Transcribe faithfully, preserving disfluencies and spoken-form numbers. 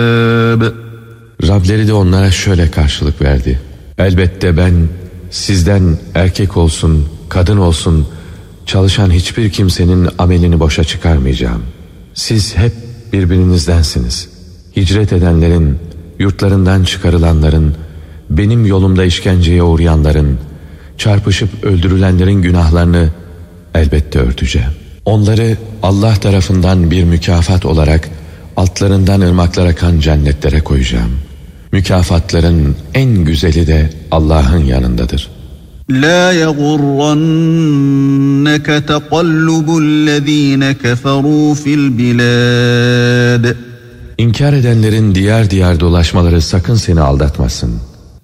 Rableri de onlara şöyle karşılık verdi: elbette ben sizden erkek olsun, kadın olsun, çalışan hiçbir kimsenin amelini boşa çıkarmayacağım. Siz hep birbirinizdensiniz. Hicret edenlerin, yurtlarından çıkarılanların, benim yolumda işkenceye uğrayanların, çarpışıp öldürülenlerin günahlarını elbette örteceğim. Onları Allah tarafından bir mükafat olarak altlarından ırmaklar akan cennetlere koyacağım. Mükafatların en güzeli de Allah'ın yanındadır. La yagurranneke tekallubü'llezîne keferû fil bilâd. İnkar edenlerin diğer diğer dolaşmaları sakın seni aldatmasın.